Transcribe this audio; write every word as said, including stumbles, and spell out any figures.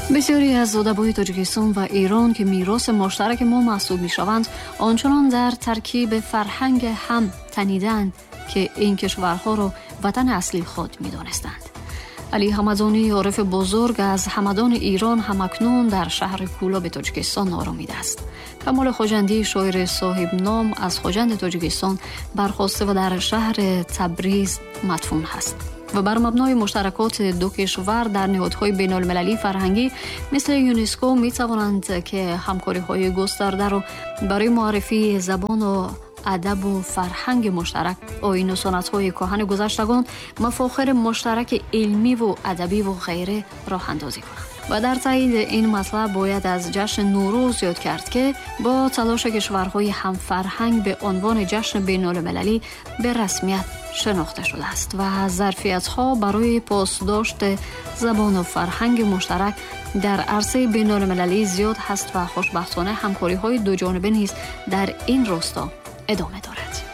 بسیاری از ادبای تاجیکستان و ایران که میراث مشترک ما محسوب میشوند، آنچنان در ترکیب فرهنگ هم تنیدند که این کشورها را وطن اصلی خود می‌دانستند. علی همدانی عارف بزرگ از همدان ایران همکنون در شهر کولا به تاجیکستان آرامیده است. کمال خوجندی شاعر صاحب نام از خوجند تاجیکستان برخاسته و در شهر تبریز مدفون است و بر مبنای مشترکات دو کشور در نهادهای بین المللی فرهنگی مثل یونسکو می توانند که همکاری های گسترده را برای معرفی زبان و ادب و فرهنگ مشترک، آیین و سنت‌های کهن گذشتگان، مفاخر مشترک علمی و ادبی و غیره راه اندازی کنند. و در تایید این مطلب باید از جشن نوروز یاد کرد که با تلاش کشورهای هم فرهنگ به عنوان جشن بین المللی به رسمیت شناخته شده است و ظرفیت‌ها برای پاسداشت زبان و فرهنگ مشترک در عرصه بین المللی زیاد هست و خوشبختانه همکاری‌های دو جانبه نیز در این راستا ادامه دارد.